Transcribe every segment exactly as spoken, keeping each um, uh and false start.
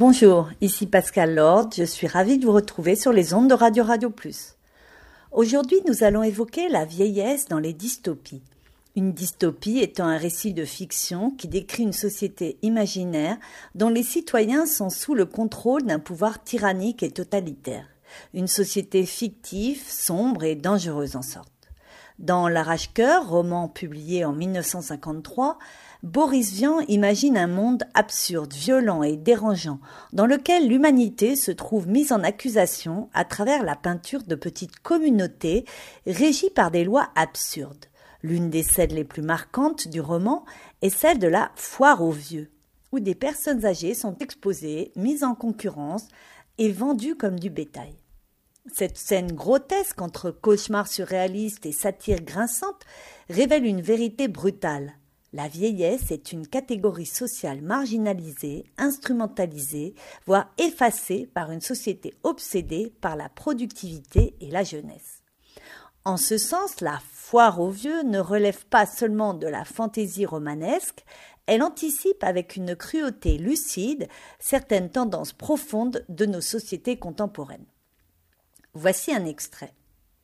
Bonjour, ici Pascal Lord, je suis ravie de vous retrouver sur les ondes de Radio Radio Plus. Aujourd'hui, nous allons évoquer la vieillesse dans les dystopies. Une dystopie étant un récit de fiction qui décrit une société imaginaire dont les citoyens sont sous le contrôle d'un pouvoir tyrannique et totalitaire. Une société fictive, sombre et dangereuse en sorte. Dans L'Arrache-cœur, roman publié en mille neuf cent cinquante-trois, Boris Vian imagine un monde absurde, violent et dérangeant, dans lequel l'humanité se trouve mise en accusation à travers la peinture de petites communautés régies par des lois absurdes. L'une des scènes les plus marquantes du roman est celle de la foire aux vieux, où des personnes âgées sont exposées, mises en concurrence et vendues comme du bétail. Cette scène grotesque entre cauchemar surréaliste et satire grinçante révèle une vérité brutale. La vieillesse est une catégorie sociale marginalisée, instrumentalisée, voire effacée par une société obsédée par la productivité et la jeunesse. En ce sens, la foire aux vieux ne relève pas seulement de la fantaisie romanesque, elle anticipe avec une cruauté lucide certaines tendances profondes de nos sociétés contemporaines. Voici un extrait.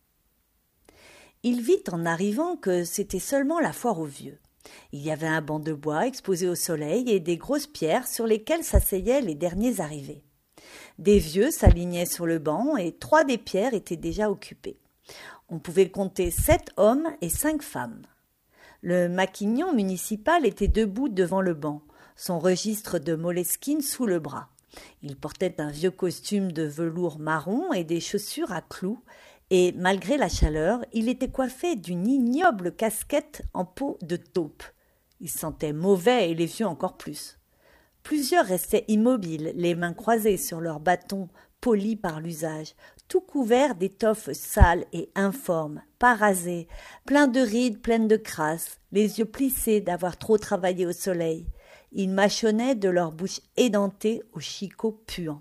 Il vit en arrivant que c'était seulement la foire aux vieux. Il y avait un banc de bois exposé au soleil et des grosses pierres sur lesquelles s'asseyaient les derniers arrivés. Des vieux s'alignaient sur le banc et trois des pierres étaient déjà occupées. On pouvait compter sept hommes et cinq femmes. Le maquignon municipal était debout devant le banc, son registre de Moleskine sous le bras. Il portait un vieux costume de velours marron et des chaussures à clous, et malgré la chaleur, il était coiffé d'une ignoble casquette en peau de taupe. Il sentait mauvais et les vieux encore plus. Plusieurs restaient immobiles, les mains croisées sur leurs bâtons polis par l'usage, tout couverts d'étoffes sales et informes, pas rasés, pleins de rides pleines de crasse, les yeux plissés d'avoir trop travaillé au soleil. Ils mâchonnaient de leur bouche édentée aux chicots puants.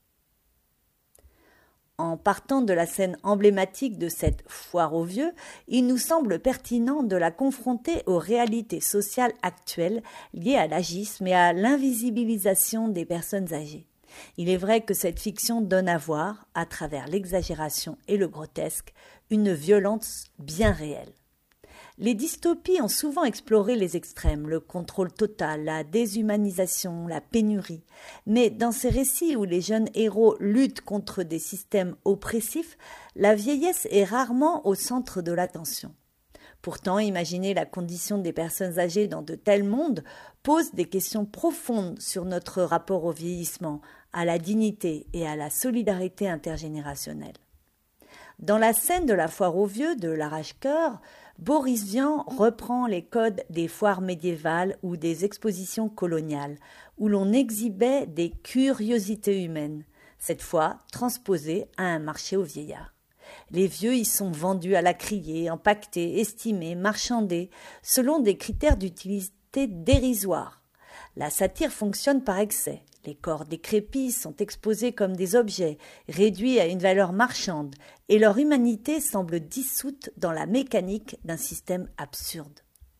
En partant de la scène emblématique de cette foire aux vieux, il nous semble pertinent de la confronter aux réalités sociales actuelles liées à l'agisme et à l'invisibilisation des personnes âgées. Il est vrai que cette fiction donne à voir, à travers l'exagération et le grotesque, une violence bien réelle. Les dystopies ont souvent exploré les extrêmes, le contrôle total, la déshumanisation, la pénurie. Mais dans ces récits où les jeunes héros luttent contre des systèmes oppressifs, la vieillesse est rarement au centre de l'attention. Pourtant, imaginer la condition des personnes âgées dans de tels mondes pose des questions profondes sur notre rapport au vieillissement, à la dignité et à la solidarité intergénérationnelle. Dans la scène de la foire aux vieux de L'Arrache-cœur, Boris Vian reprend les codes des foires médiévales ou des expositions coloniales, où l'on exhibait des curiosités humaines, cette fois transposées à un marché aux vieillards. Les vieux y sont vendus à la criée, empaquetés, estimés, marchandés, selon des critères d'utilité dérisoires. La satire fonctionne par excès. Les corps décrépits sont exposés comme des objets, réduits à une valeur marchande, et leur humanité semble dissoute dans la mécanique d'un système absurde.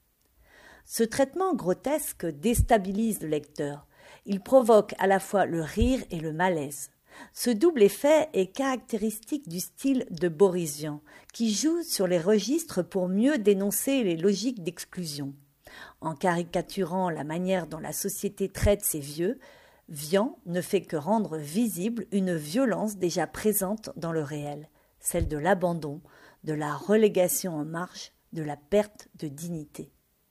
Ce traitement grotesque déstabilise le lecteur. Il provoque à la fois le rire et le malaise. Ce double effet est caractéristique du style de Boris Vian, qui joue sur les registres pour mieux dénoncer les logiques d'exclusion. En caricaturant la manière dont la société traite ses vieux, Vian ne fait que rendre visible une violence déjà présente dans le réel, celle de l'abandon, de la relégation en marge, de la perte de dignité.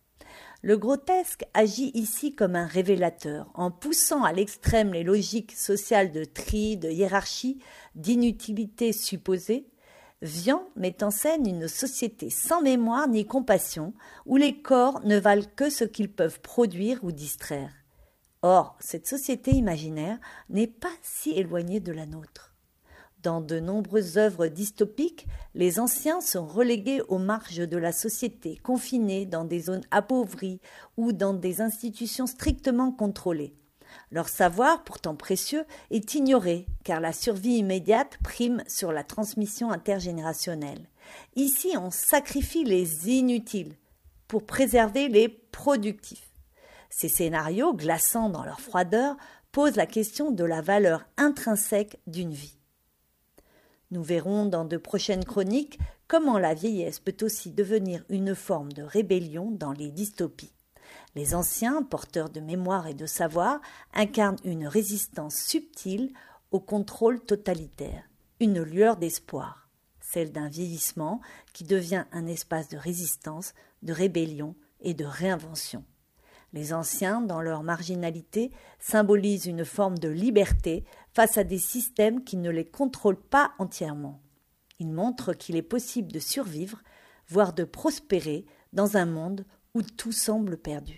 Le grotesque agit ici comme un révélateur, en poussant à l'extrême les logiques sociales de tri, de hiérarchie, d'inutilité supposée. Vian met en scène une société sans mémoire ni compassion, où les corps ne valent que ce qu'ils peuvent produire ou distraire. Or, cette société imaginaire n'est pas si éloignée de la nôtre. Dans de nombreuses œuvres dystopiques, les anciens sont relégués aux marges de la société, confinés dans des zones appauvries ou dans des institutions strictement contrôlées. Leur savoir, pourtant précieux, est ignoré, car la survie immédiate prime sur la transmission intergénérationnelle. Ici, on sacrifie les inutiles pour préserver les productifs. Ces scénarios, glaçants dans leur froideur, pose la question de la valeur intrinsèque d'une vie. Nous verrons dans de prochaines chroniques comment la vieillesse peut aussi devenir une forme de rébellion dans les dystopies. Les anciens, porteurs de mémoire et de savoir, incarnent une résistance subtile au contrôle totalitaire, une lueur d'espoir, celle d'un vieillissement qui devient un espace de résistance, de rébellion et de réinvention. Les anciens, dans leur marginalité, symbolisent une forme de liberté face à des systèmes qui ne les contrôlent pas entièrement. Ils montrent qu'il est possible de survivre, voire de prospérer dans un monde où tout semble perdu.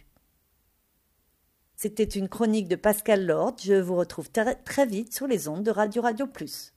C'était une chronique de Pascal Lord. Je vous retrouve très vite sur les ondes de Radio Radio Plus.